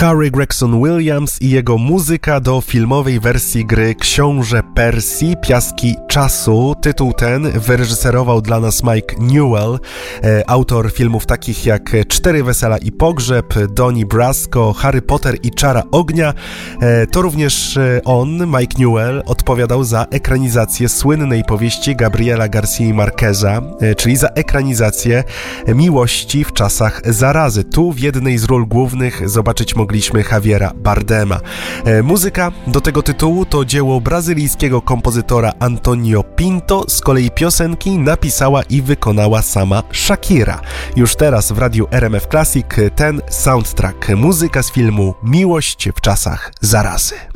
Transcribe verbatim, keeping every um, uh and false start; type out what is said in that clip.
Harry Gregson Williams i jego muzyka do filmowej wersji gry Książę Persji, Piaski Czasu. Tytuł ten wyreżyserował dla nas Mike Newell, e, autor filmów takich jak Cztery Wesela i Pogrzeb, Donnie Brasco, Harry Potter i Czara Ognia. E, to również on, Mike Newell, odpowiadał za ekranizację słynnej powieści Gabriela García Marqueza, e, czyli za ekranizację Miłości w czasach zarazy. Tu w jednej z ról głównych zobaczyć mogliśmy Javiera Bardema. E, muzyka do tego tytułu to dzieło brazylijskiego kompozytora Antonio Pinto, z kolei piosenki napisała i wykonała sama Shakira. Już teraz w radiu R M F Classic ten soundtrack, muzyka z filmu Miłość w czasach zarazy.